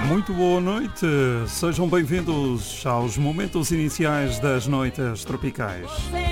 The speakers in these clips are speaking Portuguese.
Muito boa noite, sejam bem-vindos aos momentos iniciais das noites tropicais.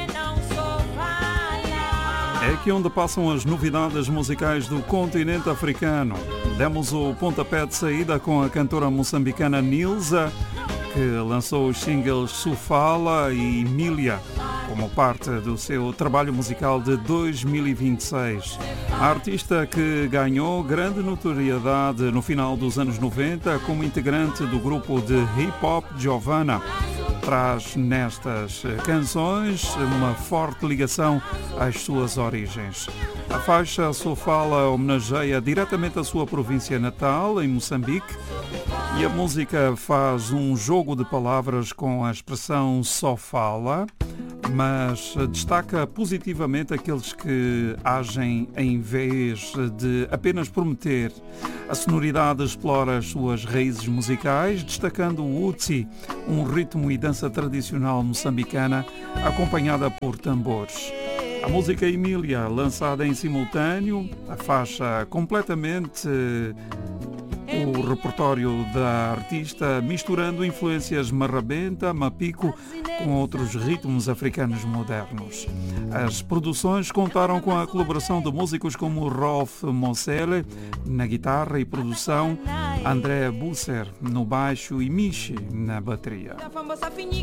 É aqui onde passam as novidades musicais do continente africano. Demos o pontapé de saída com a cantora moçambicana Nilza, que lançou os singles Sofala e Emília como parte do seu trabalho musical de 2026. A artista que ganhou grande notoriedade no final dos anos 90 como integrante do grupo de hip-hop Giovanna, traz nestas canções uma forte ligação às suas origens. A faixa Sofala homenageia diretamente a sua província natal, em Moçambique, e a música faz um jogo de palavras com a expressão Sofala, mas destaca positivamente aqueles que agem em vez de apenas prometer. A sonoridade explora as suas raízes musicais, destacando o Utsi, um ritmo e dança tradicional moçambicana acompanhada por tambores. A música Emília, lançada em simultâneo, a faixa completamente o repertório da artista, misturando influências marrabenta, mapico com outros ritmos africanos modernos. As produções contaram com a colaboração de músicos como Rolf Mosele na guitarra e produção, André Busser no baixo e Michi na bateria.